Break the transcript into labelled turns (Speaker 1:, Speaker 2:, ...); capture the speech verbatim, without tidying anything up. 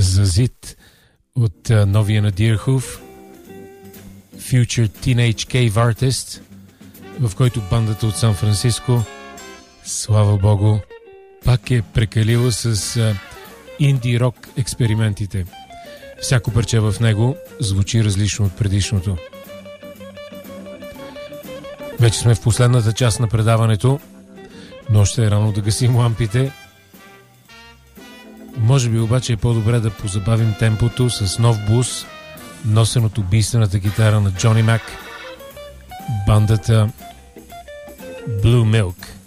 Speaker 1: за зид от а, новия на Deerhoof, Future Teenage Cave Artist, в който бандата от Сан Франциско, слава богу, пак е прекалила с а, инди-рок експериментите. Всяко парче в него звучи различно от предишното. Вече сме в последната част на предаването, но още е рано да гасим лампите. Може би обаче е по-добре да позабавим темпото с нов блуз, носен от убийствената гитара на Джони Мак, бандата Blue Milk.